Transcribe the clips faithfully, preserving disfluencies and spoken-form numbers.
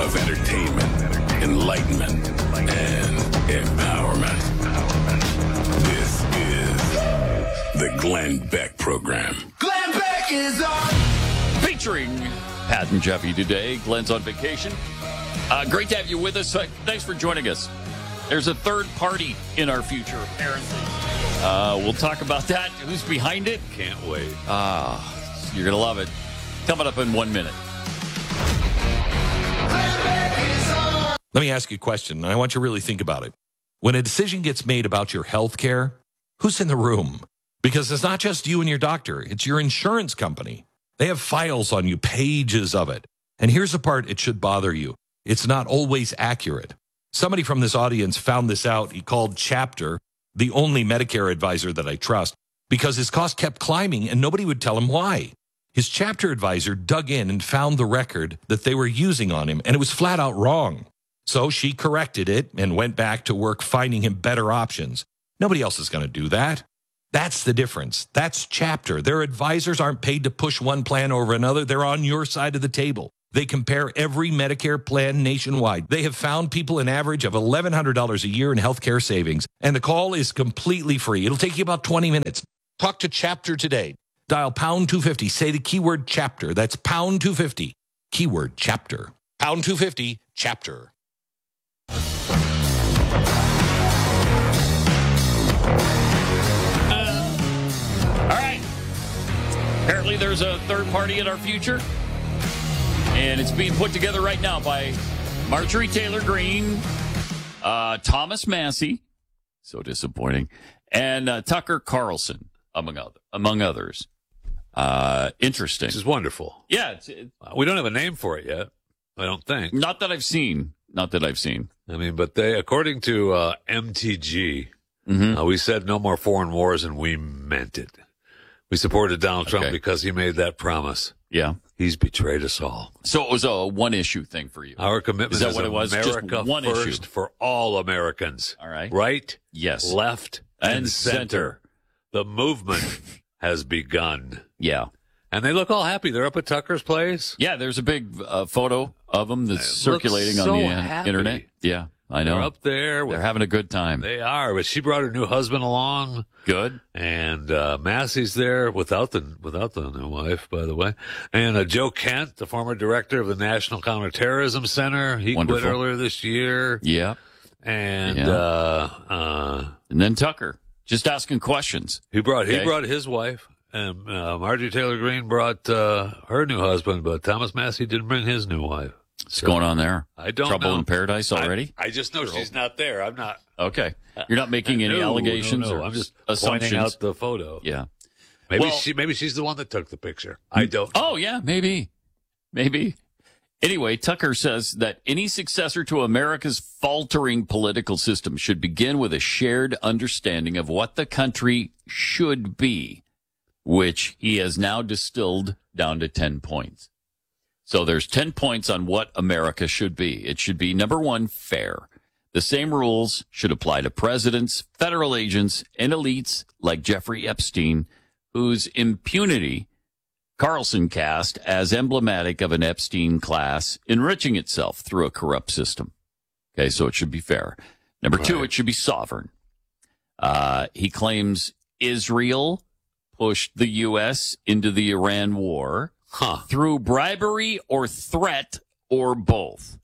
of entertainment, enlightenment, and empowerment. This is the Glenn Beck Program. Glenn Beck is on! Featuring Pat and Jeffy today. Glenn's on vacation. Uh, great to have you with us. Uh, thanks for joining us. There's a third party in our future, apparently. Uh, we'll talk about that. Who's behind it? Can't wait. Ah, you're going to love it. Coming up in one minute. Let me ask you a question, and I want you to really think about it. When a decision gets made about your health care, who's in the room? Because it's not just you and your doctor. It's your insurance company. They have files on you, pages of it. And here's the part it should bother you. It's not always accurate. Somebody from this audience found this out. He called Chapter, the only Medicare advisor that I trust, because his cost kept climbing and nobody would tell him why. His Chapter advisor dug in and found the record that they were using on him, and it was flat out wrong. So she corrected it and went back to work finding him better options. Nobody else is going to do that. That's the difference. That's Chapter. Their advisors aren't paid to push one plan over another. They're on your side of the table. They compare every Medicare plan nationwide. They have found people an average of eleven hundred dollars a year in healthcare savings, and the call is completely free. It'll take you about twenty minutes. Talk to Chapter today. Dial pound two fifty. Say the keyword Chapter. That's pound two fifty. Keyword Chapter. Pound two fifty, Chapter. All right. Apparently there's a third party in our future. And it's being put together right now by Marjorie Taylor Greene, uh, Thomas Massie, so disappointing, and uh, Tucker Carlson, among other, among others. Uh, interesting. This is wonderful. Yeah. It's, it, We don't have a name for it yet, I don't think. Not that I've seen. Not that I've seen. I mean, but they, according to uh, M T G, Mm-hmm. uh, we said no more foreign wars, and we meant it. We supported Donald Trump Okay. because he made that promise. Yeah. He's betrayed us all. So it was a one-issue thing for you. Our commitment Is that is what it was? Just America one first issue. for all Americans. All right. Right, Yes. left, and, And center. center. The movement has begun. Yeah. And they look all happy. They're up at Tucker's place. Yeah, there's a big uh, photo of them that's It circulating looks on so the uh, happy. internet. Yeah, I know. They're up there. With, They're having a good time. they are. But she brought her new husband along. Good. And uh, Massey's there without the without the new wife, by the way. And uh, Joe Kent, the former director of the National Counterterrorism Center, he Wonderful. quit earlier this year. Yeah. And Yeah. uh, uh, And then Tucker, just asking questions. he brought Okay. he brought his wife, and uh, Marjorie Taylor Greene brought uh, her new husband, but Thomas Massey didn't bring his new wife. What's going on there? I don't Trouble know. in paradise already? I, I just know she's not there. I'm not. Okay. You're not making any No, allegations no, no. or I'm just assumptions? pointing out the photo. Yeah. Maybe Well- she maybe she's the one that took the picture. I don't. Oh, yeah, maybe. Maybe. Anyway, Tucker says that any successor to America's faltering political system should begin with a shared understanding of what the country should be, which he has now distilled down to ten points. So there's ten points on what America should be. It should be, number one, fair. The same rules should apply to presidents, federal agents, and elites like Jeffrey Epstein, whose impunity Carlson cast as emblematic of an Epstein class enriching itself through a corrupt system. Okay, so it should be fair. Number two, Right. it should be sovereign. Uh, he claims Israel pushed the U S into the Iran war Huh. through bribery or threat or both.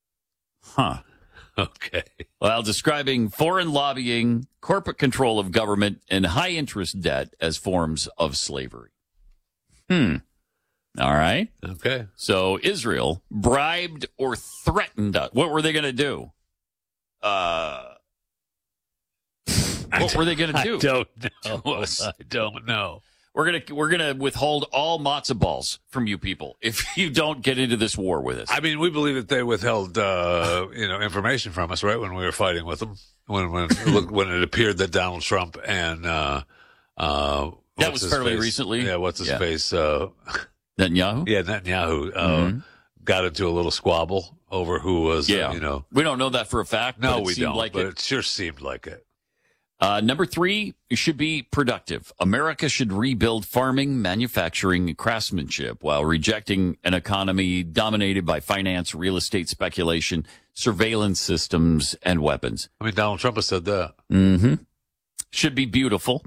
Huh. Okay. While describing foreign lobbying, corporate control of government, and high interest debt as forms of slavery. Hmm. All right. Okay. So Israel bribed or threatened us. What were they going to do? Uh, what were they going to do? I don't know. To us? I don't know. We're gonna we're gonna withhold all matzo balls from you people if you don't get into this war with us. I mean, we believe that they withheld, uh, you know, information from us, right, when we were fighting with them, when when look, when it appeared that Donald Trump and uh, uh, That what's was his fairly face? recently? Yeah, what's his Yeah. face? Uh, Netanyahu. yeah, Netanyahu uh, Mhm. got into a little squabble over who was, Yeah. uh, you know. We don't know that for a fact. No, but it we seemed don't. Like but it. it sure seemed like it. Uh, number three should be productive. America should rebuild farming, manufacturing, and craftsmanship while rejecting an economy dominated by finance, real estate speculation, surveillance systems, and weapons. I mean, Donald Trump has said that. Mm-hmm. Should be beautiful.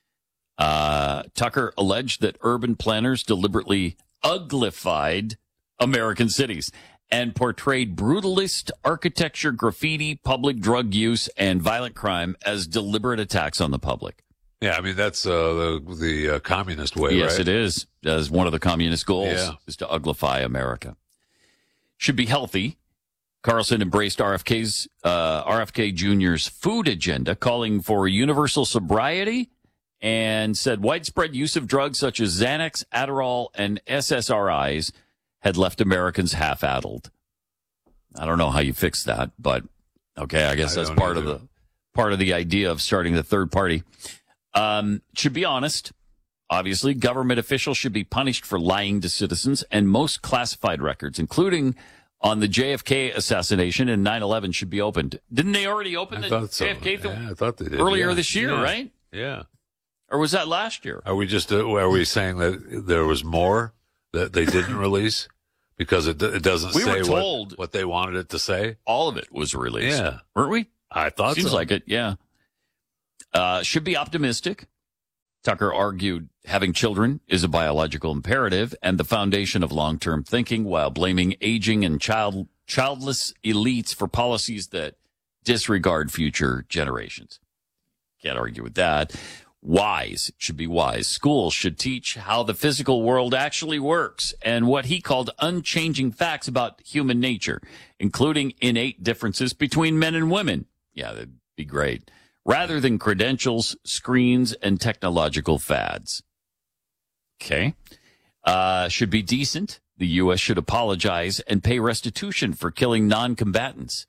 Uh, Tucker alleged that urban planners deliberately uglified American cities and portrayed brutalist architecture, graffiti, public drug use, and violent crime as deliberate attacks on the public. Yeah, I mean, that's uh, the, the uh, communist way, yes, right? it is. As one of the communist goals Yeah. is to uglify America. Should be healthy. Carlson embraced R F K's uh, R F K Junior's food agenda, calling for universal sobriety, and said widespread use of drugs such as Xanax, Adderall, and S S R Is had left Americans half-addled. I don't know how you fix that, but okay, I guess I that's don't part either. of the part of the idea of starting the third party. Um, should be honest. Obviously, government officials should be punished for lying to citizens, and most classified records, including on the J F K assassination and nine eleven, should be opened. Didn't they already open I the thought so. J F K th- Yeah, I thought they did. earlier yeah. this year, Yeah. right? Yeah. Or was that last year? Are we just, uh, are we saying that there was more that they didn't release? Because it, it doesn't We say were told- what, what they wanted it to say? All of it was released. Yeah. Weren't we? I thought Seems so. like it, yeah. Uh, should be optimistic. Tucker argued having children is a biological imperative and the foundation of long-term thinking, while blaming aging and child childless elites for policies that disregard future generations. Can't argue with that. Wise, should be wise. Schools should teach how the physical world actually works and what he called unchanging facts about human nature, including innate differences between men and women. Yeah, that'd be great. Rather than credentials, screens, and technological fads. Okay. Uh, should be decent. The U S should apologize and pay restitution for killing non-combatants.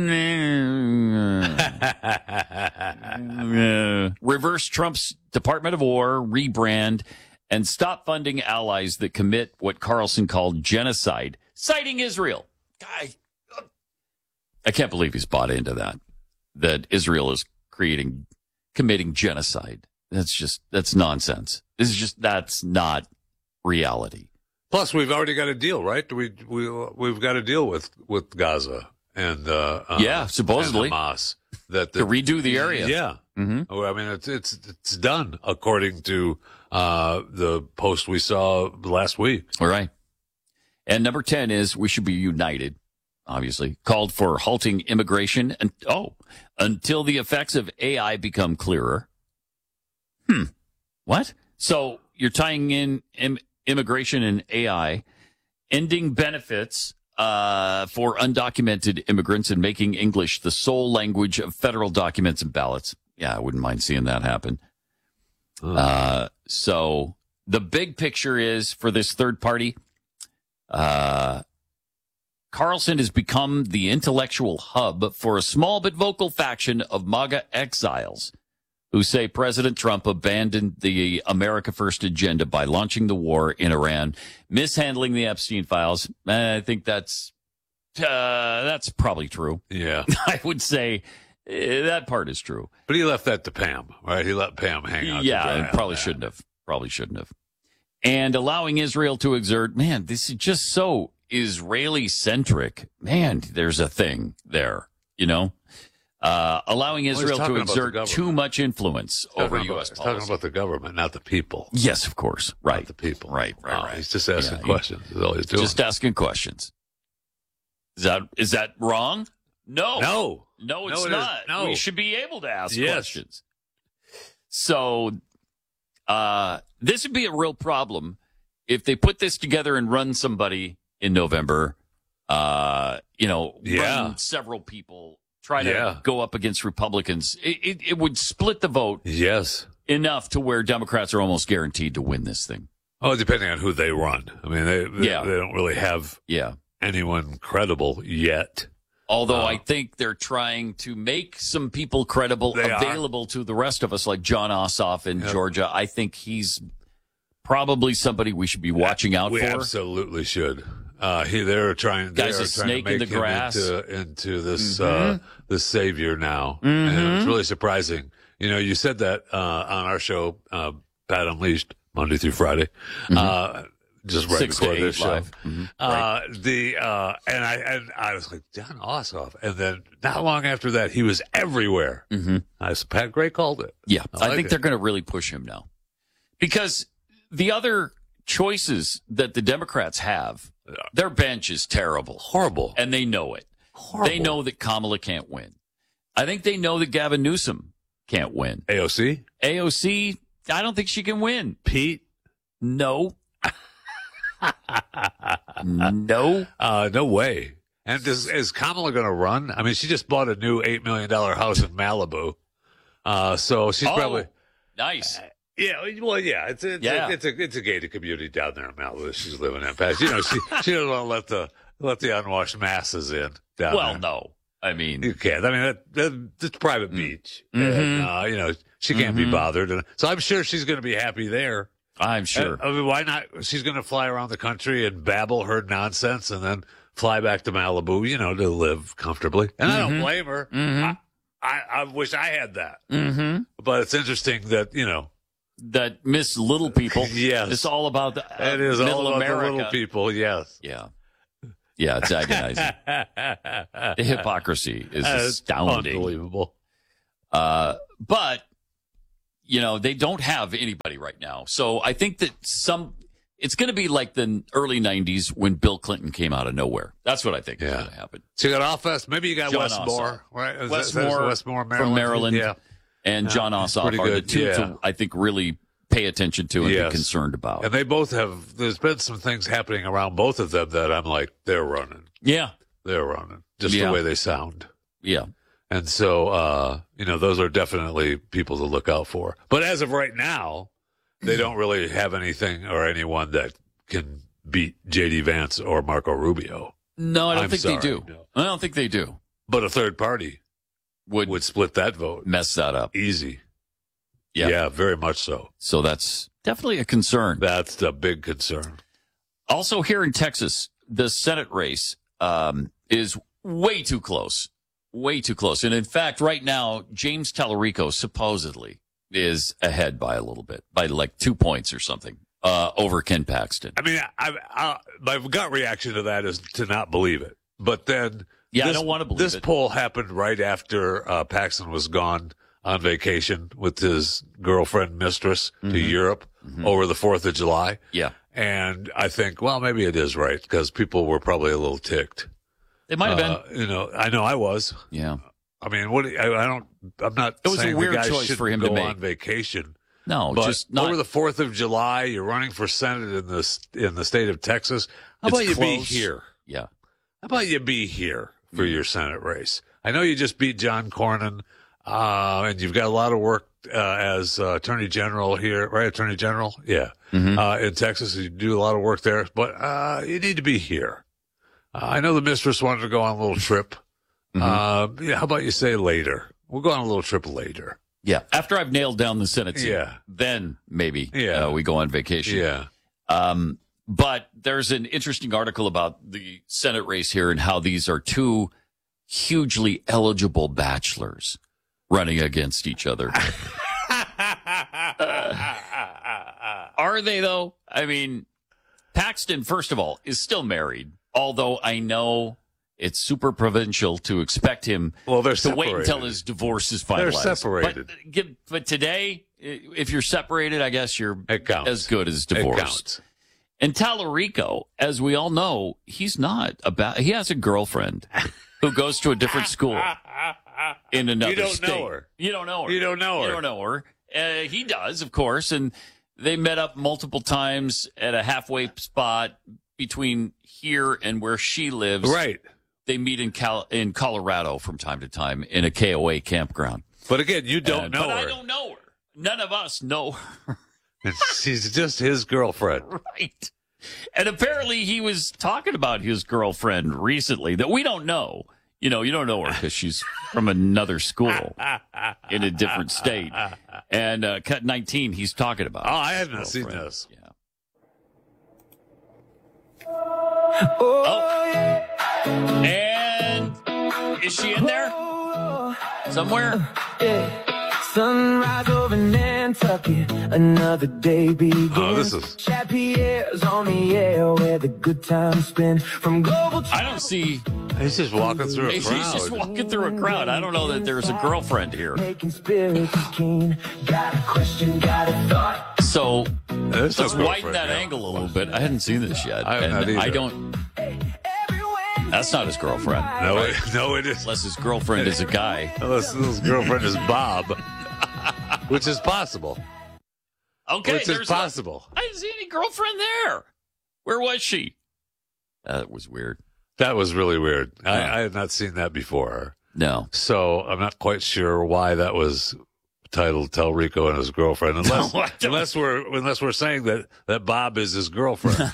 Reverse Trump's Department of War, rebrand, and stop funding allies that commit what Carlson called genocide, citing Israel. I, I can't believe he's bought into that, that Israel is creating, committing genocide. That's just, that's nonsense. This is just, that's not reality. Plus, we've already got a deal, right? We, we, we've got a deal with, with Gaza and, uh, uh Yeah, supposedly. and Hamas. That the, To redo the area. Yeah. Mhm. Well, I mean, it's, it's, it's done according to, uh, the post we saw last week. All right. And number ten is we should be united, obviously. Called for halting immigration and, oh, until the effects of A I become clearer. Hmm. What? So you're tying in im- immigration and A I, ending benefits uh, for undocumented immigrants and making English the sole language of federal documents and ballots. Yeah, I wouldn't mind seeing that happen. Uh, so the big picture is for this third party, uh, Carlson has become the intellectual hub for a small but vocal faction of MAGA exiles who say President Trump abandoned the America First agenda by launching the war in Iran, mishandling the Epstein files. I think that's uh, that's probably true. Yeah. I would say uh, that part is true. But he left that to Pam, right? He let Pam hang out. to Yeah, dry and on probably that. shouldn't have. Probably shouldn't have. And allowing Israel to exert, man, this is just so Israeli centric. Man, there's a thing there, you know? Uh, allowing he's Israel talking to about the exert government. too much influence over Talking U about- S he's policy. talking about the government, not the people. Yes, of course. Right. Not the people. Right, right, Oh, right. He's just asking Yeah, he- questions. Is all he's doing. Just asking questions. Is that is that wrong? No. no. No, it's No, it not. is- no. We should be able to ask Yes. questions. So, uh, this would be a real problem if they put this together and run somebody in November. Uh, you know, Yeah. run several people, try to Yeah. go up against Republicans. It, it, it would split the vote Yes. enough to where Democrats are almost guaranteed to win this thing. Oh, depending on who they run. I mean, they they, Yeah. they don't really have Yeah. anyone credible yet. Although Uh, I think they're trying to make some people credible They are. available to the rest of us, like John Ossoff in Yep. Georgia. I think he's probably somebody we should be watching out we for. absolutely should. Uh, he, they're trying. They Guy's are a trying snake to in make the him grass. into, into this Mhm. uh, this savior now, and it's really surprising. You know, you said that uh, on our show, uh, Pat Unleashed, Monday through Friday, mm-hmm. uh, just right Six before to this eight show. live. Mm-hmm. Uh, right. The uh, and I and I was like, John Ossoff, and then not long after that, he was everywhere. Mm-hmm. I said, Pat Gray called it. Yeah, I, I, like think it. they're going to really push him now, because the other choices that the Democrats have, their bench is terrible, horrible, and they know it. horrible. They know that Kamala can't win. I think they know that Gavin Newsom can't win. A O C, A O C, I don't think she can win. Pete, no, no, uh, no way. And does, is Kamala going to run? I mean, she just bought a new eight million dollar house in Malibu, uh, so she's oh, probably nice. Yeah, well, yeah, it's a, it's, Yeah. A, it's a it's a gated community down there in Malibu that she's living in. Pat, you know, she she doesn't want to let the let the unwashed masses in down Well, there. no, I mean, You can't. I mean, that, that, it's a private beach. Mm-hmm. And, uh, you know, she can't Mhm. be bothered. And so I'm sure she's going to be happy there. I'm sure. And, I mean, why not? She's going to fly around the country and babble her nonsense and then fly back to Malibu, you know, to live comfortably. And I don't blame her. Mhm. I, I, I wish I had that. Mm-hmm. But it's interesting that, you know, That Miss Little People. Yes. It's all about the, uh, it is middle all about America. the little people. Yes. Yeah. Yeah, it's agonizing. The hypocrisy is That's astounding. Unbelievable. Uh, but, you know, they don't have anybody right now. So I think that some, it's going to be like the early nineties when Bill Clinton came out of nowhere. That's what I think is Yeah. going to happen. So you got Offest. Maybe you got John Westmore, right? Is that- Westmore, that's Westmore, Maryland. from Maryland. Yeah. And Yeah, John Ossoff pretty are the good, two yeah. to, I think, really pay attention to and Yes. be concerned about. And they both have, there's been some things happening around both of them that I'm like, they're running. Yeah. They're running. Just Yeah. the way they sound. Yeah. And so, uh, you know, those are definitely people to look out for. But as of right now, they don't really have anything or anyone that can beat J D Vance or Marco Rubio. No, I don't I'm think sorry, they do. no. I don't think they do. But a third party Would, would split that vote. mess that up. Easy. Yeah. Yeah, very much so. So that's definitely a concern. That's the big concern. Also, here in Texas, the Senate race um, is way too close. Way too close. And in fact, right now, James Tallarico supposedly is ahead by a little bit, by like two points or something, uh, over Ken Paxton. I mean, I, I, my gut reaction to that is to not believe it. But then, Yeah, I this, don't want to believe this it. poll happened right after uh, Paxton was gone on vacation with his girlfriend, mistress, Mm-hmm. to Europe over the Fourth of July. Yeah. And I think, well, maybe it is right because people were probably a little ticked. It might have Uh, been. you know, I know I was. Yeah. I mean, what? do- I, I don't. I'm not. It was a saying weird the guy choice should for him to go make. on vacation. No, But just not. over the Fourth of July, you're running for Senate in the in the state of Texas. How It's about you be close. here? Yeah. How about you be here for Mm. your Senate race? I know you just beat John Cornyn, uh, and you've got a lot of work uh, as uh, Attorney General here, right? Attorney General, yeah, Mhm. uh, in Texas. You do a lot of work there, but uh, you need to be here. Uh, I know the mistress wanted to go on a little trip. Mm-hmm. Uh, yeah, how about you say later? We'll go on a little trip later. Yeah. After I've nailed down the Senate seat, Yeah. then maybe Yeah. uh, we go on vacation. Yeah. Um, but there's an interesting article about the Senate race here and how these are two hugely eligible bachelors running against each other. Uh, are they, though? I mean, Paxton, first of all, is still married, although I know it's super provincial to expect him Well, they're to wait separated. until his divorce is finalized. They're separated. But, give- but today, if you're separated, I guess you're It counts. as good as It divorced. counts. And Tallarico, as we all know, he's not about. He has a girlfriend who goes to a different school in another You don't state. know her. You don't know her. You don't know her. You don't know her. Uh, he does, of course, and they met up multiple times at a halfway spot between here and where she lives. Right. They meet in Cal- in Colorado from time to time in a K O A campground. But again, you don't And- know but her. I don't know her. None of us know her. And she's just his girlfriend. Right. And apparently he was talking about his girlfriend recently that we don't know. You know, you don't know her because she's from another school in a different state. And uh, Cut nineteen, he's talking about. Oh, I had not his seen girlfriend. this. Yeah. Oh. And is she in there? Somewhere? Sunrise over Nantucket, another day begins. Oh, this is- Chad Pierre's on the air where the good times spin. From global I don't see. He's just walking through a He's crowd. just walking through a crowd. I don't know that there's a girlfriend here. making spirits keen. Got a question, got a thought. So There's no let's widen girlfriend that now. angle a little bit. I hadn't seen this yet. I have and not either. I don't. That's not his girlfriend. No, it, no, it is. Unless his girlfriend is a guy. Unless his girlfriend is Bob, which is possible. Okay, which is there's possible. A, I didn't see any girlfriend there. Where was she? That was weird. That was really weird. I, Yeah. I had not seen that before. No. So I'm not quite sure why that was titled Telrico and his girlfriend. Unless, No, I don't- unless we're unless we're saying that, that Bob is his girlfriend.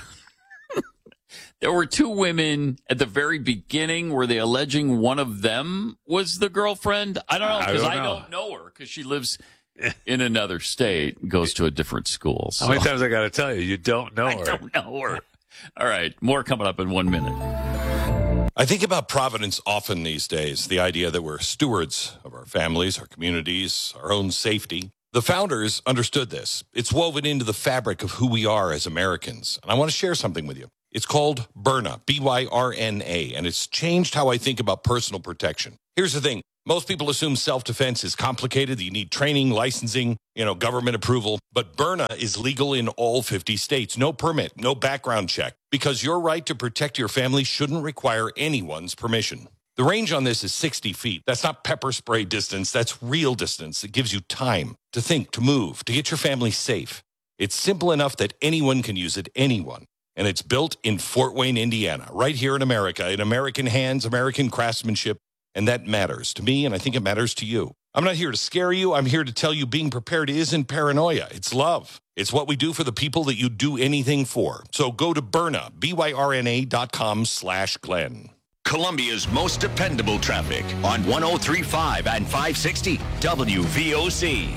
There were two women at the very beginning. Were they alleging one of them was the girlfriend? I don't know I because don't I, know. don't know her because she lives in another state and goes to a different school. So How many times I got to tell you, you don't know I her. don't know her. All right, more coming up in one minute. I think about Providence often these days, the idea that we're stewards of our families, our communities, our own safety. The founders understood this. It's woven into the fabric of who we are as Americans. And I want to share something with you. It's called Byrna, B Y R N A, and it's changed how I think about personal protection. Here's the thing. Most people assume self-defense is complicated, that you need training, licensing, you know, government approval. But Byrna is legal in all fifty states. No permit, no background check, because your right to protect your family shouldn't require anyone's permission. The range on this is sixty feet. That's not pepper spray distance. That's real distance. It gives you time to think, to move, to get your family safe. It's simple enough that anyone can use it, anyone. And it's built in Fort Wayne, Indiana, right here in America, in American hands, American craftsmanship. And that matters to me, and I think it matters to you. I'm not here to scare you. I'm here to tell you being prepared isn't paranoia. It's love. It's what we do for the people that you do anything for. So go to Byrna, B Y R N A dot com slash Glenn. Columbia's most dependable traffic on one oh three point five and five sixty W V O C.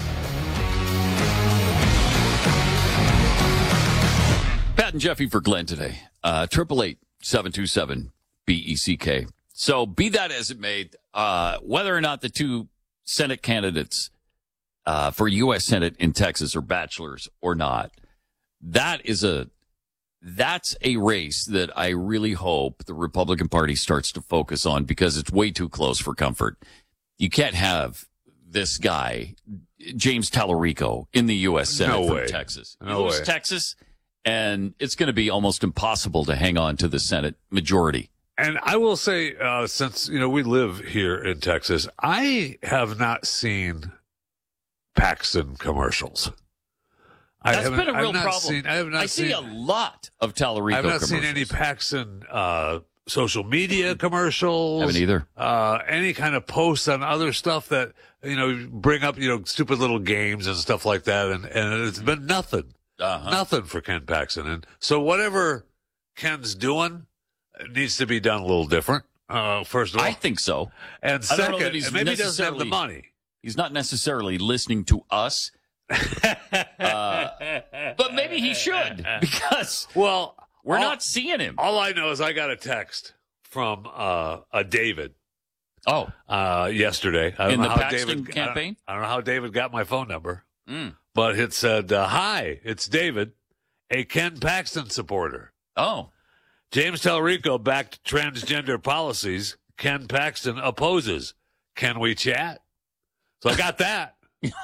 Pat and Jeffy for Glenn today. Uh, triple eight seven two seven B E C K. So be that as it may, uh, whether or not the two Senate candidates uh, for U S Senate in Texas are bachelors or not, that is a that's a race that I really hope the Republican Party starts to focus on because it's way too close for comfort. You can't have this guy, James Talarico, in the U S Senate No from way. Texas. No You lose way. Texas, and it's going to be almost impossible to hang on to the Senate majority. And I will say, uh, since, you know, we live here in Texas, I have not seen Paxton commercials. I That's haven't- been a I've real not problem. Seen, I have not I see seen, a lot of Talarico I've not commercials. seen any Paxton uh, social media commercials. Haven't either. Uh, any kind of posts on other stuff that, you know, bring up, you know, stupid little games and stuff like that. And, and it's been nothing. Uh-huh. Nothing for Ken Paxton. And so whatever Ken's doing needs to be done a little different. Uh, first of all. I think so. And I don't second, know that he's and maybe he doesn't have the necessarily- money. He's not necessarily listening to us, uh, but maybe he should because Well, we're all, not seeing him. All I know is I got a text from uh, a David Oh, uh, yesterday. I don't In know the how Paxton David, I don't- campaign? I don't, know how David got my phone number, mm. but it said, uh, "Hi, it's David, a Ken Paxton supporter. oh, James Talarico backed transgender policies. Ken Paxton opposes. Can we chat?" So I got that.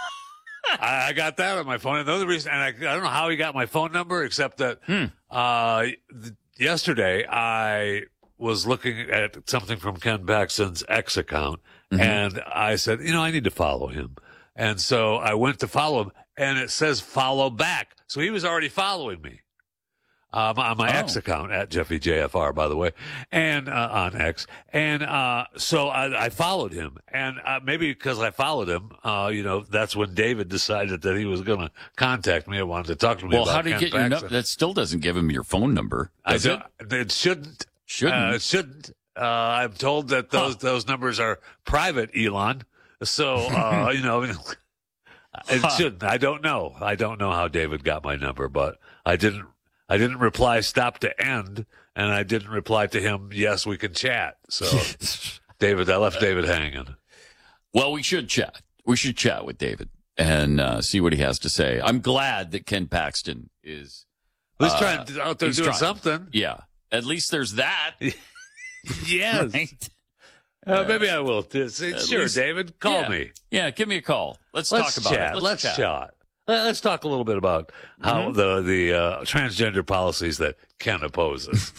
I, I got that on my phone. And the other reason, and I, I don't know how he got my phone number, except that Hmm. uh, th- yesterday I was looking at something from Ken Paxton's X account, Mhm. and I said, you know, I need to follow him. And so I went to follow him, and it says follow back. So he was already following me. Um, on my Oh. X account at Jeffy J F R, by the way, and uh, on X, and uh, so I, I followed him, and uh, maybe because I followed him, uh, you know, that's when David decided that he was going to contact me. I wanted to talk to me well, about how do you Ken get your number? Paxton. That still doesn't give him your phone number, I does it? don't, it shouldn't. Shouldn't. Uh, it shouldn't. Uh, I'm told that those Huh. those numbers are private, Elon. So uh, you know, it Huh. shouldn't. I don't know. I don't know how David got my number, but I didn't. I didn't reply stop to end, and I didn't reply to him, yes, we can chat. So, David, I left David hanging. Well, we should chat. We should chat with David and uh, see what he has to say. I'm glad that Ken Paxton is Who's uh, trying to, out there doing trying. something? Yeah, at least there's that. Yes. Right? Uh, maybe I will. Sure, least, David, call yeah. me. Yeah, give me a call. Let's, Let's talk about chat. it. Let's, Let's chat. Let's talk a little bit about how Mm-hmm. the the uh, transgender policies that Ken opposes.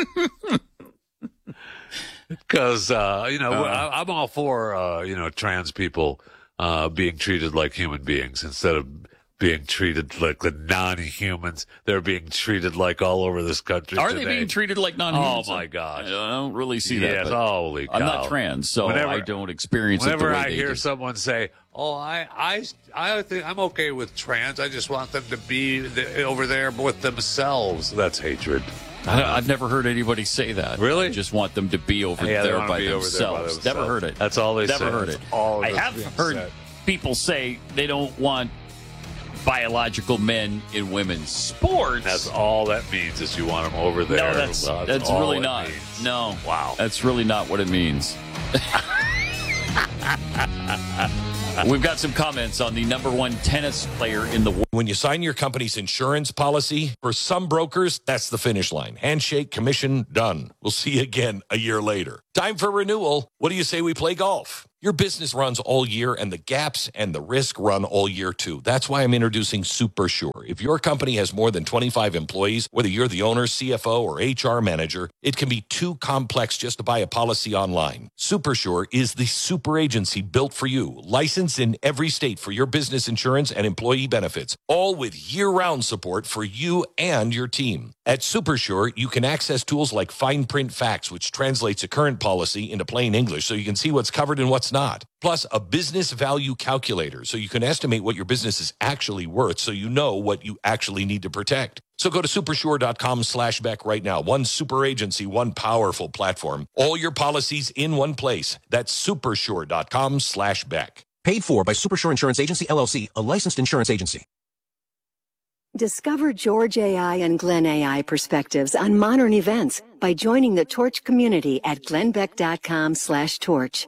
Because uh, you know, Uh, I, I'm all for uh, you know trans people uh, being treated like human beings instead of being treated like the non-humans they're being treated like all over this country. Are today. they being treated like non-humans? Oh my gosh! I don't really see that. Yes, but holy cow! I'm not trans, so Whenever- I don't experience it the Whenever way I they hear do. someone say, "Oh, I, I, I think I'm okay with trans. I just want them to be the, over there with themselves," that's hatred. I, I've never heard anybody say that. Really? I just want them to be over, Yeah, they there, wanna by be over there by themselves. themselves. Never heard it. That's all they Never say. heard That's it. all I that's have being heard said. people say they don't want biological men in women's sports. That's all that means is you want them over there. no, that's That's that's all really it not. means. No, Wow. that's really not what it means. We've got some comments on the number one tennis player in the world. When you sign your company's insurance policy, for some brokers, that's the finish line. Handshake, commission, done. We'll see you again a year later. Time for renewal. What do you say we play golf? Your business runs all year, and the gaps and the risk run all year, too. That's why I'm introducing SuperSure. If your company has more than twenty-five employees, whether you're the owner, C F O, or H R manager, it can be too complex just to buy a policy online. SuperSure is the super agency built for you, licensed in every state for your business insurance and employee benefits, all with year-round support for you and your team. At SuperSure, you can access tools like Fine Print Facts, which translates a current policy into plain English so you can see what's covered and what's not. Plus, a business value calculator so you can estimate what your business is actually worth so you know what you actually need to protect. So go to supersure.com slash Beck right now. One super agency, one powerful platform. All your policies in one place. That's supersure.com slash Beck. Paid for by Supersure Insurance Agency, L L C, a licensed insurance agency. Discover George A I and Glenn A I perspectives on modern events by joining the Torch community at glennbeck.com slash torch.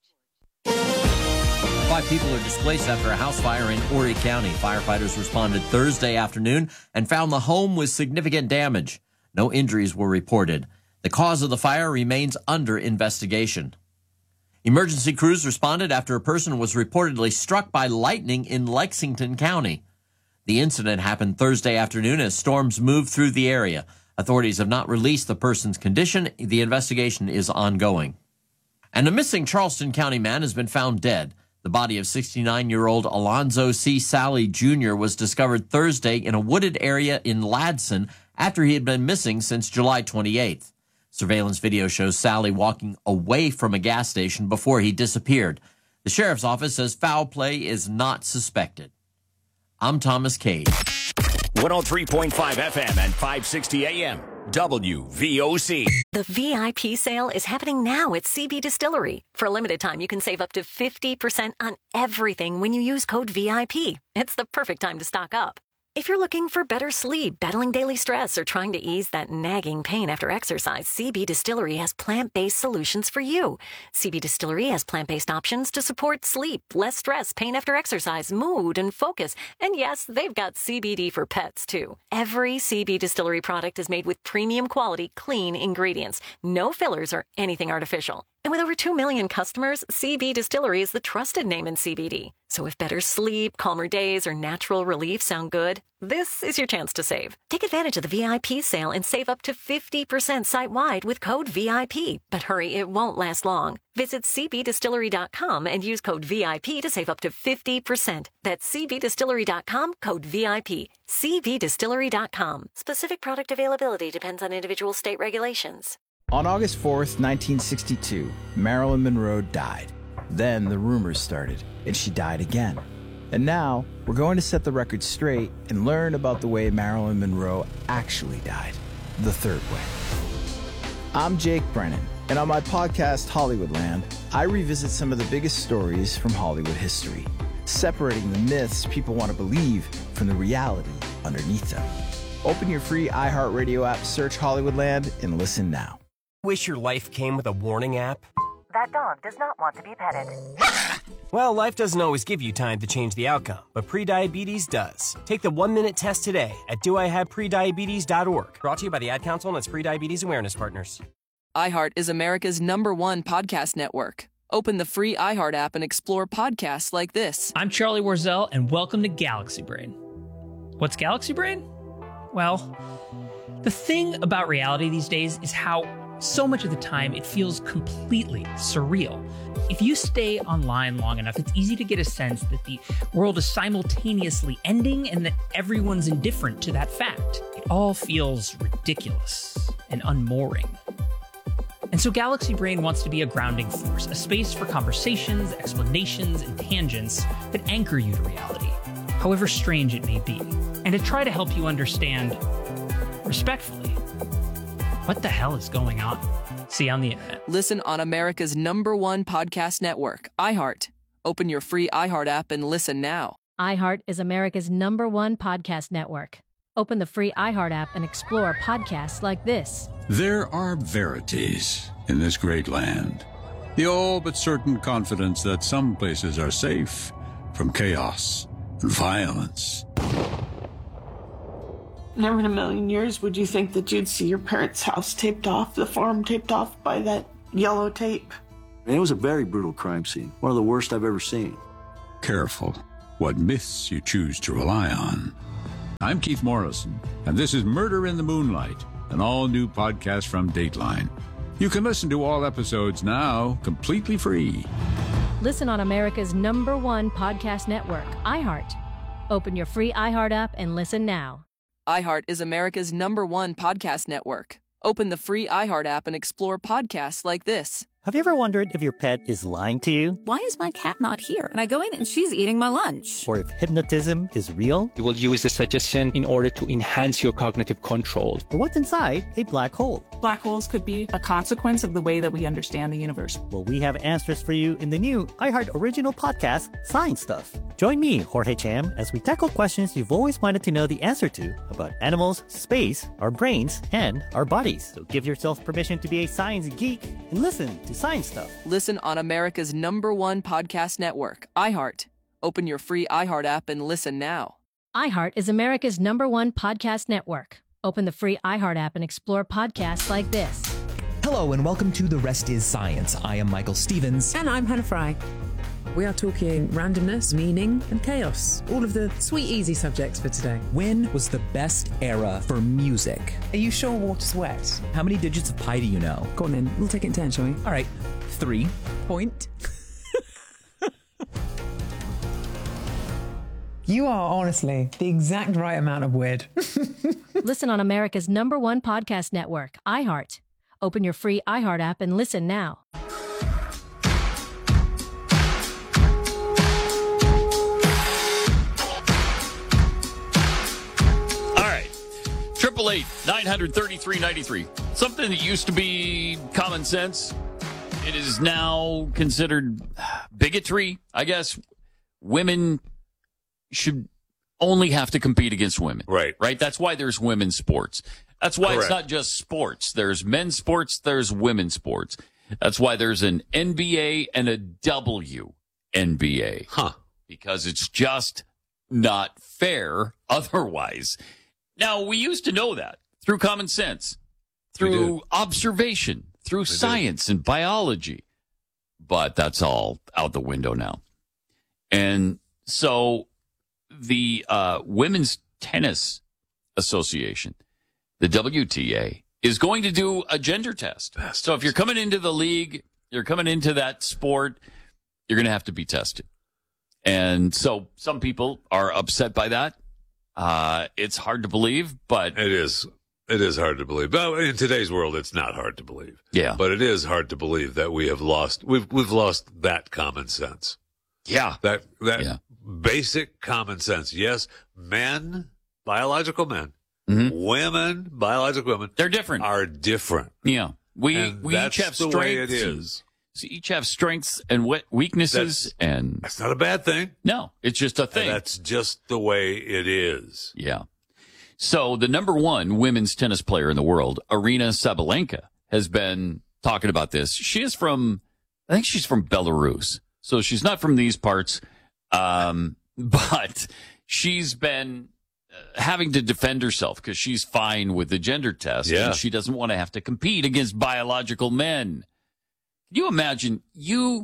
Five people are displaced after a house fire in Horry County. Firefighters responded Thursday afternoon and found the home with significant damage. No injuries were reported. The cause of the fire remains under investigation. Emergency crews responded after a person was reportedly struck by lightning in Lexington County. The incident happened Thursday afternoon as storms moved through the area. Authorities have not released the person's condition. The investigation is ongoing. And a missing Charleston County man has been found dead. The body of sixty-nine-year-old Alonzo C. Sally Junior was discovered Thursday in a wooded area in Ladson after he had been missing since July twenty-eighth. Surveillance video shows Sally walking away from a gas station before he disappeared. The sheriff's office says foul play is not suspected. I'm Thomas Cade. one oh three point five F M and five sixty A M. W V O C. The V I P sale is happening now at C B Distillery. For a limited time, you can save up to fifty percent on everything when you use code V I P. It's the perfect time to stock up. If you're looking for better sleep, battling daily stress, or trying to ease that nagging pain after exercise, C B Distillery has plant-based solutions for you. C B Distillery has plant-based options to support sleep, less stress, pain after exercise, mood, and focus. And yes, they've got C B D for pets, too. Every C B Distillery product is made with premium quality, clean ingredients. No fillers or anything artificial. And with over two million customers, C B Distillery is the trusted name in C B D. So if better sleep, calmer days, or natural relief sound good, this is your chance to save. Take advantage of the V I P sale and save up to fifty percent site-wide with code V I P. But hurry, it won't last long. Visit c b distillery dot com and use code V I P to save up to fifty percent. That's c b distillery dot com, code V I P. c b distillery dot com. Specific product availability depends on individual state regulations. On August fourth, nineteen sixty-two, Marilyn Monroe died. Then the rumors started, and she died again. And now, we're going to set the record straight and learn about the way Marilyn Monroe actually died, the third way. I'm Jake Brennan, and on my podcast, Hollywoodland, I revisit some of the biggest stories from Hollywood history, separating the myths people want to believe from the reality underneath them. Open your free iHeartRadio app, search Hollywoodland, and listen now. Wish your life came with a warning app? That dog does not want to be petted. Well, life doesn't always give you time to change the outcome, but prediabetes does. Take the one-minute test today at do I have prediabetes dot org. Brought to you by the Ad Council and its Prediabetes Awareness Partners. iHeart is America's number one podcast network. Open the free iHeart app and explore podcasts like this. I'm Charlie Warzel, and welcome to Galaxy Brain. What's Galaxy Brain? Well, the thing about reality these days is how so much of the time it feels completely surreal. If you stay online long enough, it's easy to get a sense that the world is simultaneously ending and that everyone's indifferent to that fact. It all feels ridiculous and unmooring. And so Galaxy Brain wants to be a grounding force, a space for conversations, explanations, and tangents that anchor you to reality, however strange it may be, and to try to help you understand, respectfully, what the hell is going on? See you on the internet. Listen on America's number one podcast network, iHeart. Open your free iHeart app and listen now. iHeart is America's number one podcast network. Open the free iHeart app and explore podcasts like this. There are verities in this great land. The all but certain confidence that some places are safe from chaos and violence. Never in a million years would you think that you'd see your parents' house taped off, the farm taped off by that yellow tape. And it was a very brutal crime scene, one of the worst I've ever seen. Careful what myths you choose to rely on. I'm Keith Morrison, and this is Murder in the Moonlight, an all-new podcast from Dateline. You can listen to all episodes now completely free. Listen on America's number one podcast network, iHeart. Open your free iHeart app and listen now. iHeart is America's number one podcast network. Open the free iHeart app and explore podcasts like this. Have you ever wondered if your pet is lying to you? Why is my cat not here? And I go in and she's eating my lunch. Or if hypnotism is real? You will use the suggestion in order to enhance your cognitive control. Or what's inside a black hole? Black holes could be a consequence of the way that we understand the universe. Well, we have answers for you in the new iHeart original podcast, Science Stuff. Join me, Jorge Cham, as we tackle questions you've always wanted to know the answer to about animals, space, our brains, and our bodies. So give yourself permission to be a science geek and listen to Science Stuff. Listen on America's number one podcast network, iHeart. Open your free iHeart app and listen now. iHeart is America's number one podcast network. Open the free iHeart app and explore podcasts like this. Hello and welcome to The Rest is Science. I am Michael Stevens. And I'm Hannah Fry. We are talking randomness, meaning, and chaos. All of the sweet, easy subjects for today. When was the best era for music? Are you sure water's wet? How many digits of pi do you know? Go on then. We'll take it in turn, shall we? All right. Three. Point. You are honestly the exact right amount of weird. Listen on America's number one podcast network, iHeart. Open your free iHeart app and listen now. Triple eight nine hundred thirty three ninety three. Something that used to be common sense, it is now considered bigotry. I guess women should only have to compete against women. Right. Right. That's why there's women's sports. That's why Correct. It's not just sports. There's men's sports. There's women's sports. That's why there's an N B A and a W N B A. Huh. Because it's just not fair otherwise. Now, we used to know that through common sense, through observation, through we science did. and biology. But that's all out the window now. And so the uh, Women's Tennis Association, the W T A, is going to do a gender test. Best so if you're coming into the league, you're coming into that sport, you're going to have to be tested. And so some people are upset by that. Uh, it's hard to believe, but it is. It is hard to believe. But in today's world, it's not hard to believe. Yeah. But it is hard to believe that we have lost. We've we've lost that common sense. Yeah. That that yeah. basic common sense. Yes, men, biological men, mm-hmm. women, biological women, they're different. Are different. Yeah. We and we each have the strengths. Way it is. So each have strengths and weaknesses, that's, and that's not a bad thing. No, it's just a thing. And that's just the way it is. Yeah. So the number one women's tennis player in the world, Aryna Sabalenka, has been talking about this. She is from I think she's from Belarus. So she's not from these parts. Um, but she's been uh, having to defend herself because she's fine with the gender test. Yeah. And she doesn't want to have to compete against biological men. Can you imagine you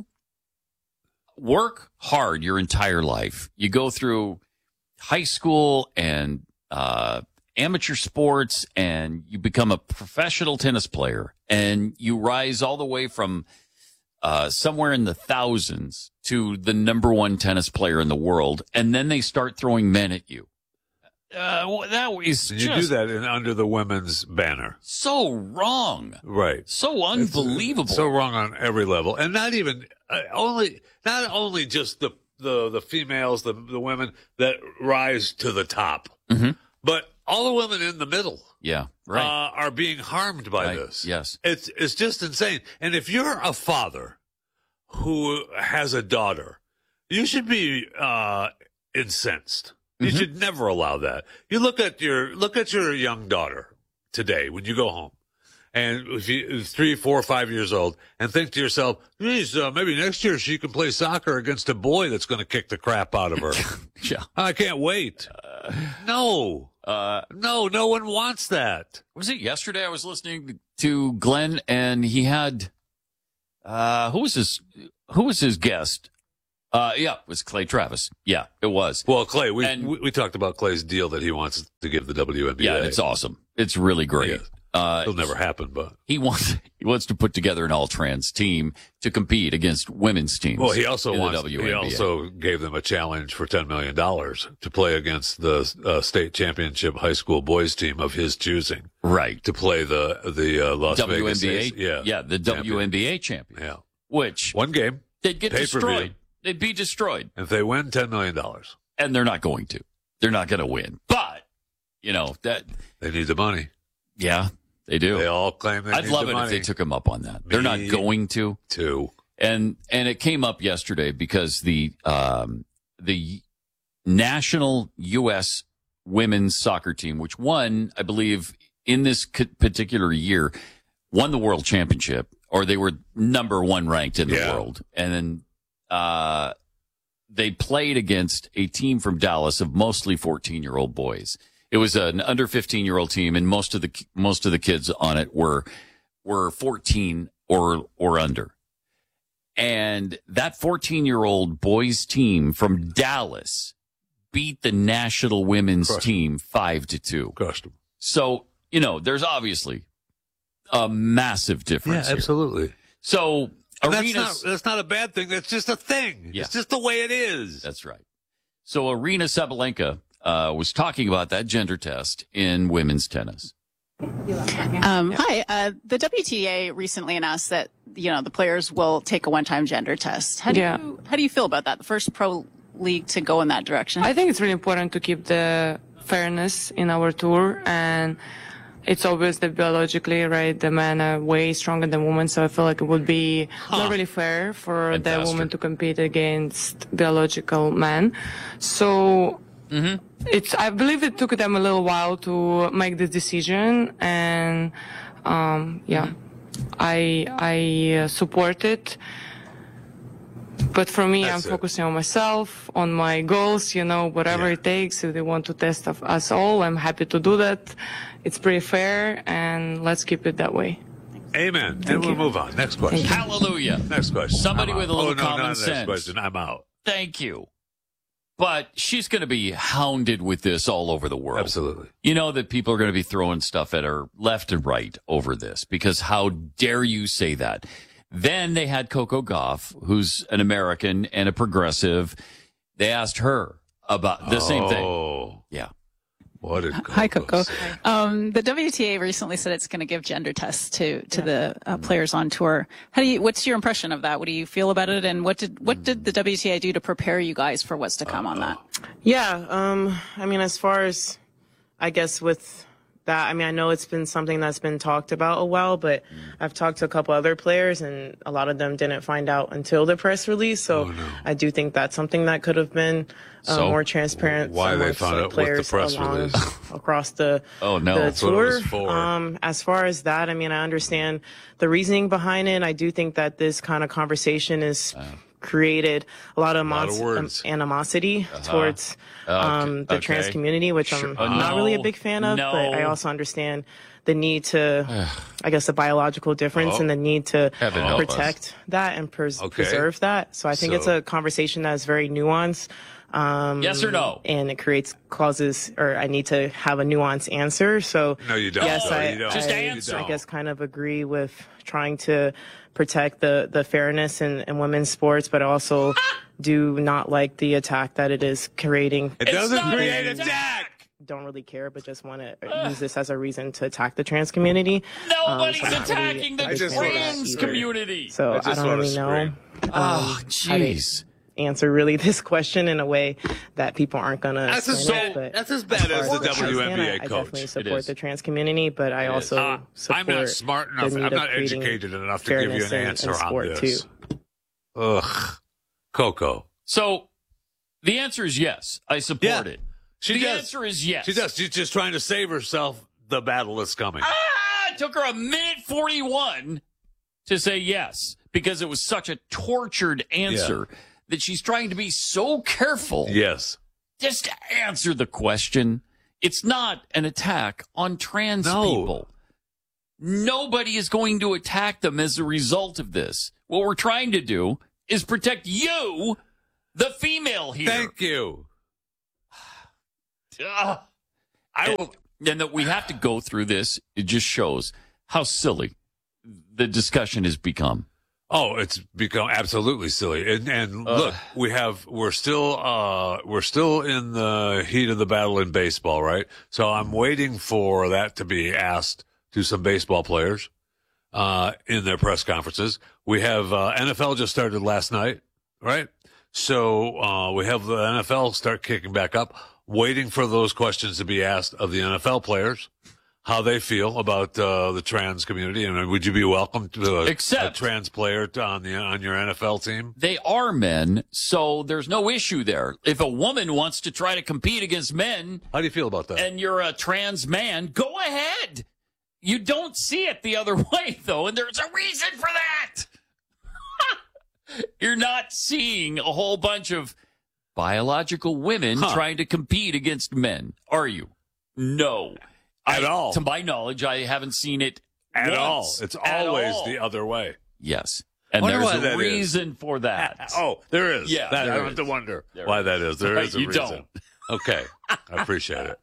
work hard your entire life? You go through high school and uh, amateur sports, and you become a professional tennis player, and you rise all the way from uh, somewhere in the thousands to the number one tennis player in the world, and then they start throwing men at you. Uh, that is You just do that in, under the women's banner. so wrong. Right. So unbelievable. It's so wrong on every level. And not even, uh, only, not only just the, the, the females, the, the women that rise to the top, mm-hmm. but all the women in the middle. Yeah, right. Uh, are being harmed by Right, this. yes. It's, it's just insane. And if you're a father who has a daughter, you should be, uh, incensed. You Mm-hmm. should never allow that. You look at your, look at your young daughter today when you go home. And if you, three, four, five years old, and think to yourself, geez, uh, maybe next year she can play soccer against a boy that's going to kick the crap out of her. Yeah. I can't wait. Uh, no. Uh, no, no one wants that. Was it yesterday? I was listening to Glenn, and he had uh, who was his who was his guest? Uh, yeah, it was Clay Travis. Yeah, it was. Well, Clay, we, And- we we talked about Clay's deal that he wants to give the W N B A. Yeah, it's awesome. It's really great. Yeah. Uh, It'll never happen, but he wants he wants to put together an all trans team to compete against women's teams. well, he also in the wants. W N He B A. also gave them a challenge for ten million dollars to play against the uh, state championship high school boys team of his choosing. Right. To play the the uh, Las W N Vegas. B A. Ace- Yeah, yeah, the W N B A champion. Yeah, Which one game they'd get Pay-per-view. destroyed. They'd be destroyed, If they win, ten million dollars. and they're not going to. They're not going to win. But you know that. They need the money. Yeah, they do. They all claim they I'd need love the it money. if they took him up on that. They're not Me going to. Too. And and it came up yesterday because the um, the national U S women's soccer team, which won, I believe, in this c- particular year, won the world championship, or they were number one ranked in the Yeah. world, and then uh, they played against a team from Dallas of mostly fourteen year old boys. It was an under fifteen year old team, and most of the most of the kids on it were were fourteen or or under. And that fourteen year old boys team from Dallas beat the national women's Crushed team five to two. Crushed them. So, you know, there's obviously a massive Yeah, difference. here. absolutely. So, And that's Arenas, not that's not a bad thing. That's just a thing. Yeah. It's just the way it is. that's right. So, Arena Sabalenka uh, was talking about that gender test in women's tennis. Um, hi. Uh, the W T A recently announced that you know the players will take a one-time gender test. How do Yeah. you how do you feel about that? The first pro league to go in that direction. I think it's really important to keep the fairness in our tour, and it's obvious that biologically, right, the men are way stronger than women, so I feel like it would be not really fair for And the faster. woman to compete against biological men. So it's, I believe it took them a little while to make this decision, and um, yeah, I I uh, support it. But for me, That's I'm it. focusing on myself, on my goals, you know, whatever Yeah. it takes. If they want to test of us all, I'm happy to do that. It's pretty fair, and let's keep it that way. Amen. and we'll move on. Next question. Hallelujah. Next question. Somebody I'm with out. a little oh, no, common not sense. Next question. I'm out. Thank you. But she's going to be hounded with this all over the world. Absolutely. You know that people are going to be throwing stuff at her left and right over this because how dare you say that? Then they had Coco Gauff, who's an American and a progressive. They asked her about the same thing. Oh, Yeah. what did Hi, Coco. say? Um, the W T A recently said it's going to give gender tests to to the uh, players on tour. How do you? What's your impression of that? What do you feel about it? And what did what did the W T A do to prepare you guys for what's to come on that? Yeah, um, I mean, as far as, I guess, with that. I mean, I know it's been something that's been talked about a while, but I've talked to a couple other players, and a lot of them didn't find out until the press release. So Oh, no. I do think that's something that could have been uh, So? more transparent. Why they amongst, found like, out with the players press along- release? across the Oh, no. the That's what it tour. was for. Um, as far as that, I mean, I understand the reasoning behind it. I do think that this kind of conversation is created a lot of, lot of amos- words. um, animosity Uh-huh. towards um, the Okay. trans community, which Sure. I'm Uh, not really a no. big fan of. No. But I also understand the need to, I guess, the biological difference Oh. and the need to Heaven help us. protect that and pres- Okay. preserve that. So I think it's So- a conversation that's very nuanced. Um, Yes or no? And it creates clauses, or I need to have a nuanced answer. So No, you don't. yes, No, I, you don't. Just I, answer. I guess kind of agree with trying to protect the, the fairness in, in women's sports, but also do not like the attack that it is creating. It doesn't create a attack. Don't really care, but just want to use this as a reason to attack the trans community. Nobody's Um, so I'm not really attacking a the big fan of that trans either. community. So I I, just don't wanna really know scream. um, Oh, how to jeez. answer really this question in a way that people aren't going to. That's as bad- But that's as bad far as the I understand, W N B A I, I coach. definitely It support is. the trans community, but I It is. also Uh, support. I'm not smart enough. the need I'm of not creating educated enough to give you fairness an in- in answer on sport, this. too. Ugh, Coco. So the answer is yes. I support Yeah. it. She the does. answer is yes. She does. She's just trying to save herself the battle that's coming. Ah, it took her a minute forty-one to say yes because it was such a tortured answer that she's trying to be so careful. Yes. Just answer the question. It's not an attack on trans No. people. Nobody is going to attack them as a result of this. What we're trying to do is protect you, the female here. Thank you. Ah. I and, will. and that we have to go through this, it just shows how silly the discussion has become. Oh, it's become absolutely silly. And, and Ugh. look, we have, we're still, uh, we're still in the heat of the battle in baseball, right? So I'm waiting for that to be asked to some baseball players, uh, in their press conferences. We have, uh, N F L just started last night, right? So, uh, we have the N F L start kicking back up, waiting for those questions to be asked of the N F L players. How they feel about uh, the trans community, and would you be welcome to a, Except- a trans player to, on the on your N F L team? They are men, so there's no issue there. If a woman wants to try to compete against men, How do you feel about that? and you're a trans man, go ahead. You don't see it the other way, though, and there's a reason for that. You're not seeing a whole bunch of biological women Huh. trying to compete against men, are you? No. At I- all. To my knowledge, I haven't seen it At all, once. it's At always all. the other way. Yes. And Wonder there's why a that is. reason for that. Oh, there is. Yeah, that, there I don't have is. to wonder There why is. that is. There is a You reason. don't. Okay, I appreciate it.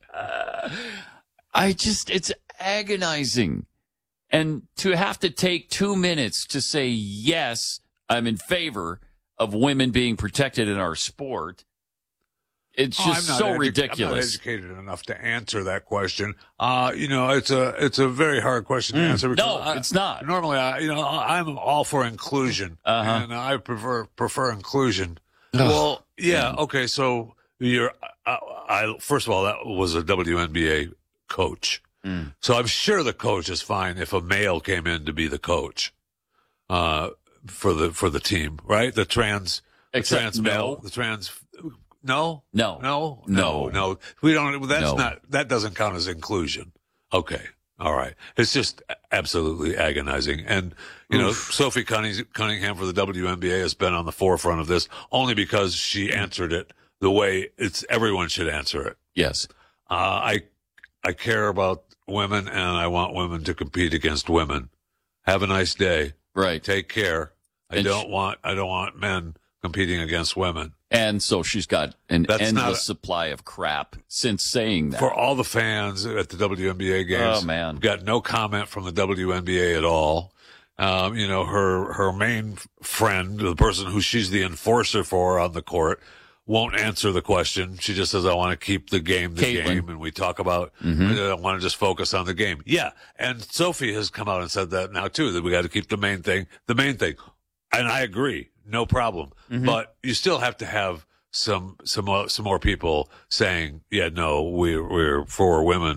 I just, it's agonizing. And to have to take two minutes to say, yes, I'm in favor of women being protected in our sport. It's Oh, just I'm not so edu- I'm not ridiculous. educated enough to answer that question. Uh, you know, it's a it's a very hard question to Mm. answer. because No, I- it's not. Normally, I you know I'm all for inclusion, Uh-huh. and I prefer prefer inclusion. Well, yeah, okay. So you're, I, I first of all, that was a W N B A coach, Mm. so I'm sure the coach is fine if a male came in to be the coach, uh, for the for the team, right? The trans, the Except trans male, no. the trans. No, No. no, No. no, no. We don't. That's No. not. That doesn't count as inclusion. Okay, all right. It's just absolutely agonizing. And you know, Sophie Cunning- Cunningham for the W N B A has been on the forefront of this only because she answered it the way it's everyone should answer it. Yes. Uh, I I care about women, and I want women to compete against women. Have a nice day. Right. Take care. I And don't sh- want. I don't want men competing against women. And so she's got an That's endless not a- supply of crap since saying that. For all the fans at the W N B A games, Oh, man. got no comment from the W N B A at all. Um, you know, her her main friend, the person who she's the enforcer for on the court, won't answer the question. She just says, "I want to keep the game the Caitlin. game," and we talk about, Mhm. I want to just focus on the game. Yeah, and Sophie has come out and said that now too, that we got to keep the main thing the main thing, and I agree, no problem. Mhm. But you still have to have some some uh, some more people saying, yeah, no, we're we're for women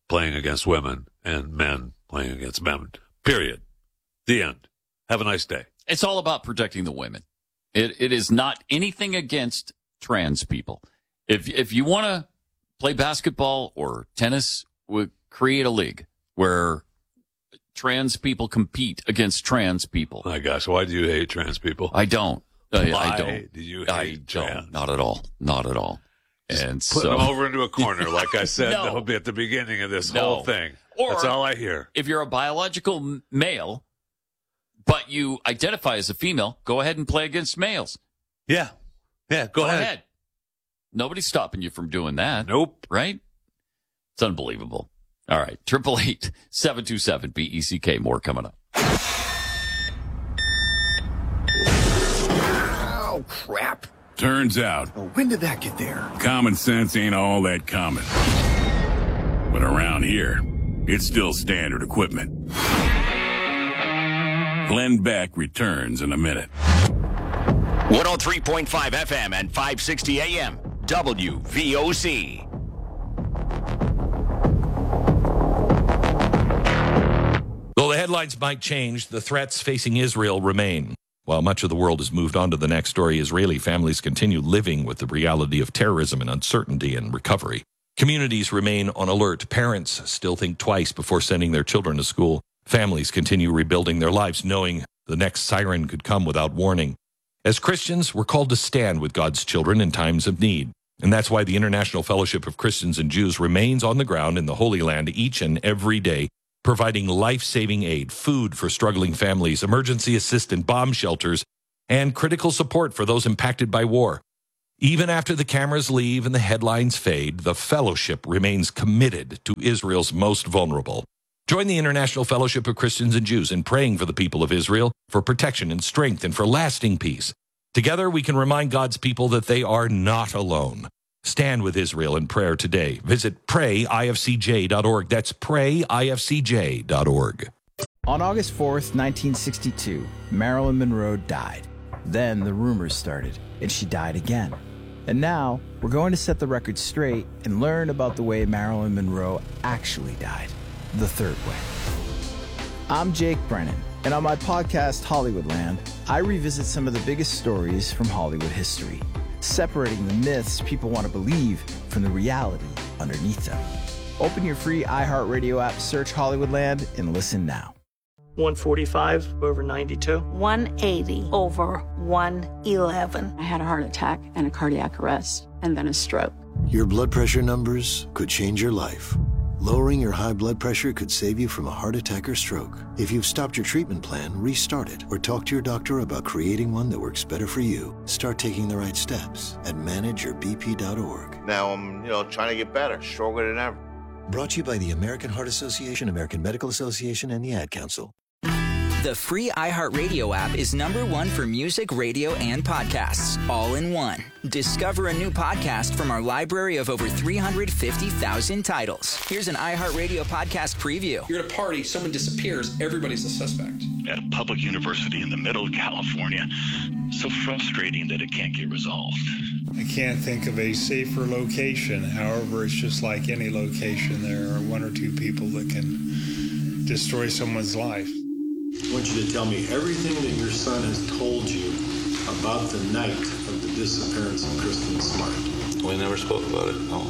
playing against women and men playing against men. Period. The end. Have a nice day. It's all about protecting the women. It it is not anything against trans people. If if you want to play basketball or tennis, we'll create a league where trans people compete against trans people. My gosh, why do you hate trans people? I don't. I, why I don't. do you hate I trans? don't. Not at all. Not at all. Just and put so, them over into a corner, like I said No. at the beginning of this No. whole thing. Or That's all I hear. If you're a biological m- male, but you identify as a female, go ahead and play against males. Yeah. Yeah, go, Go ahead. ahead. Nobody's stopping you from doing that. Nope. Right? It's unbelievable. All right. Triple eight seven two seven B E C K. More coming up. Oh, crap. Turns out, Oh, when did that get there? common sense ain't all that common. But around here, it's still standard equipment. Glenn Beck returns in a minute. one oh three point five F M and five sixty A M. W V O C. Though the headlines might change, the threats facing Israel remain. While much of the world has moved on to the next story, Israeli families continue living with the reality of terrorism and uncertainty and recovery. Communities remain on alert. Parents still think twice before sending their children to school. Families continue rebuilding their lives, knowing the next siren could come without warning. As Christians, we're called to stand with God's children in times of need. And that's why the International Fellowship of Christians and Jews remains on the ground in the Holy Land each and every day, providing life-saving aid, food for struggling families, emergency assistance, bomb shelters, and critical support for those impacted by war. Even after the cameras leave and the headlines fade, the fellowship remains committed to Israel's most vulnerable. Join the International Fellowship of Christians and Jews in praying for the people of Israel, for protection and strength, and for lasting peace. Together, we can remind God's people that they are not alone. Stand with Israel in prayer today. Visit pray I F C J dot org. That's pray I F C J dot org. On August fourth, nineteen sixty-two, Marilyn Monroe died. Then the rumors started, and she died again. And now, we're going to set the record straight and learn about the way Marilyn Monroe actually died. The third way. I'm Jake Brennan, and on my podcast, Hollywoodland, I revisit some of the biggest stories from Hollywood history, separating the myths people want to believe from the reality underneath them. Open your free iHeartRadio app, search Hollywoodland, and listen now. one forty-five over ninety-two. one eighty over one eleven. I had a heart attack and a cardiac arrest, and then a stroke. Your blood pressure numbers could change your life. Lowering your high blood pressure could save you from a heart attack or stroke. If you've stopped your treatment plan, restart it or talk to your doctor about creating one that works better for you. Start taking the right steps at manage your b p dot org. Now I'm, you know, trying to get better, stronger than ever. Brought to you by the American Heart Association, American Medical Association, and the Ad Council. The free iHeartRadio app is number one for music, radio, and podcasts, all in one. Discover a new podcast from our library of over three hundred fifty thousand titles. Here's an iHeartRadio podcast preview. You're at a party, someone disappears, everybody's a suspect. At a public university in the middle of California. So frustrating that it can't get resolved. I can't think of a safer location. However, it's just like any location. There are one or two people that can destroy someone's life. I want you to tell me everything that your son has told you about the night of the disappearance of Kristen Smart. We never spoke about it, no.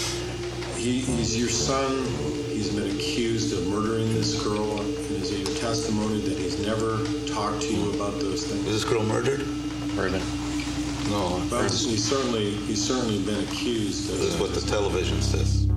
He, he's your son. He's been accused of murdering this girl. Is it your testimony that he's never talked to you about those things? Is this girl murdered? Murdered. No. But he's certainly, he's certainly been accused of This is what the television says.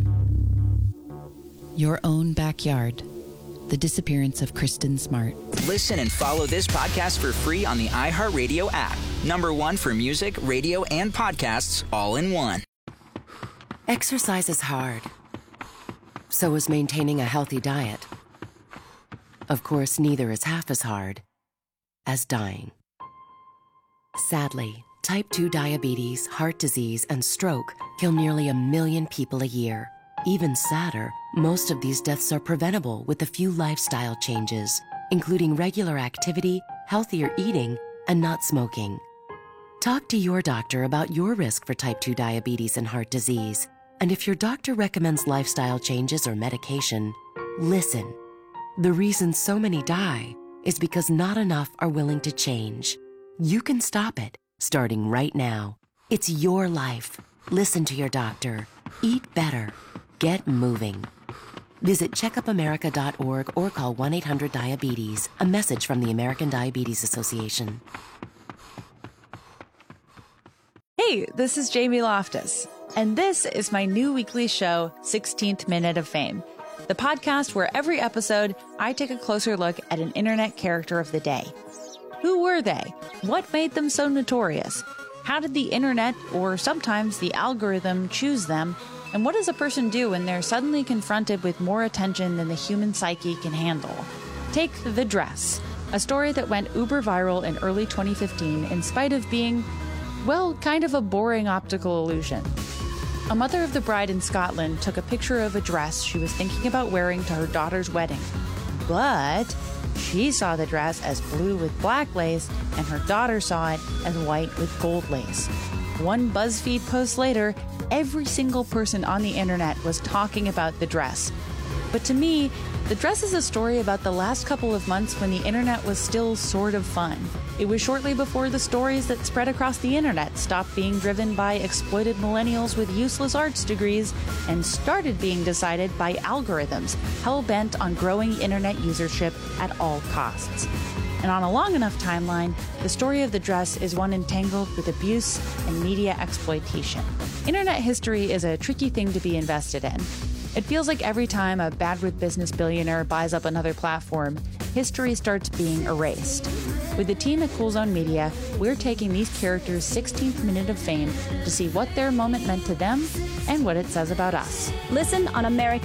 Your own backyard. The disappearance of Kristen Smart. Listen and follow this podcast for free on the iHeartRadio app. Number one for music, radio, and podcasts, all in one. Exercise is hard. So is maintaining a healthy diet. Of course, neither is half as hard as dying. Sadly, type two diabetes, heart disease, and stroke kill nearly a million people a year. Even sadder, most of these deaths are preventable with a few lifestyle changes, including regular activity, healthier eating, and not smoking. Talk to your doctor about your risk for type two diabetes and heart disease. And if your doctor recommends lifestyle changes or medication, listen. The reason so many die is because not enough are willing to change. You can stop it, starting right now. It's your life. Listen to your doctor. Eat better. Get moving. Visit check up america dot org or call one eight hundred diabetes. A message from the American Diabetes Association. Hey, this is Jamie Loftus, and this is my new weekly show, sixteenth Minute of Fame, the podcast where every episode I take a closer look at an internet character of the day. Who were they? What made them so notorious? How did the internet, or sometimes the algorithm, choose them? And what does a person do when they're suddenly confronted with more attention than the human psyche can handle? Take The Dress, a story that went uber viral in early twenty fifteen in spite of being, well, kind of a boring optical illusion. A mother of the bride in Scotland took a picture of a dress she was thinking about wearing to her daughter's wedding. But she saw the dress as blue with black lace, and her daughter saw it as white with gold lace. One BuzzFeed post later, every single person on the internet was talking about the dress. But to me, the dress is a story about the last couple of months when the internet was still sort of fun. It was shortly before the stories that spread across the internet stopped being driven by exploited millennials with useless arts degrees and started being decided by algorithms hell-bent on growing internet usership at all costs. And on a long enough timeline, the story of the dress is one entangled with abuse and media exploitation. Internet history is a tricky thing to be invested in. It feels like every time a bad-with-business billionaire buys up another platform, history starts being erased. With the team at Cool Zone Media, we're taking these characters' sixteenth minute of fame to see what their moment meant to them and what it says about us. Listen on America